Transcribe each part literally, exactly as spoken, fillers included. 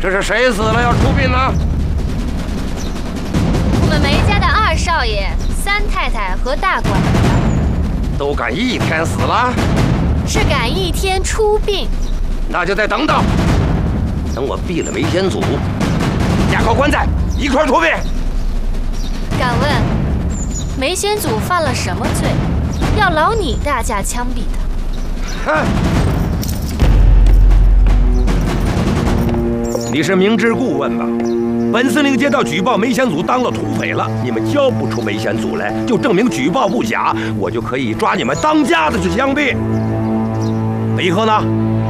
这是谁死了要出殡呢？ 我们梅家的二少爷、三太太和大管家都赶一天死了？ 是赶一天出殡。 那就再等等，等我毙了梅先祖，押考棺材一块出殡。 敢问，梅先祖犯了什么罪，要劳你大驾枪毙的？ 哼！你是明知故问吧？本司令接到举报，梅先祖当了土匪了。你们交不出梅先祖来，就证明举报不假，我就可以抓你们当家的去枪毙。北河呢？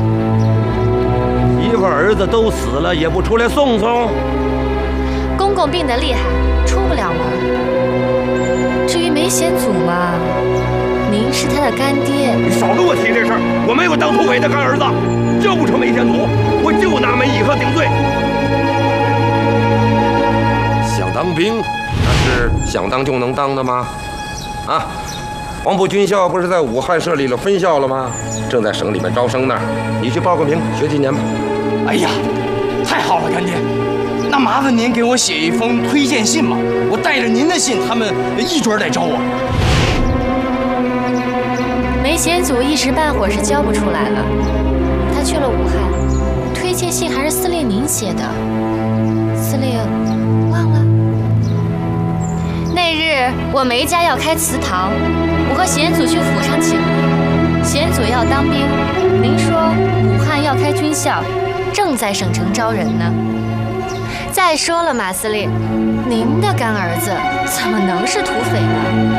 媳妇儿子都死了，也不出来送送？ 公公病得厉害，出不了门。至于梅先祖嘛，您是他的干爹。 你少跟我提这事儿，我没有当土匪的干儿子，交不成梅先祖，我就拿梅以和顶罪。想当兵，那是想当就能当的吗？啊，黄埔军校不是在武汉设立了分校了吗？正在省里面招生呢，你去报个名，学几年吧。 哎呀，太好了，干爹，那麻烦您给我写一封推荐信吧，我带着您的信，他们一准得招我。 梅先祖一时半会儿是交不出来了，他去了武汉，推荐信还是司令您写的，司令忘了。那日我梅家要开祠堂，我和贤祖去府上请礼，贤祖要当兵，您说武汉要开军校，正在省城招人呢。再说了，马司令，您的干儿子怎么能是土匪呢？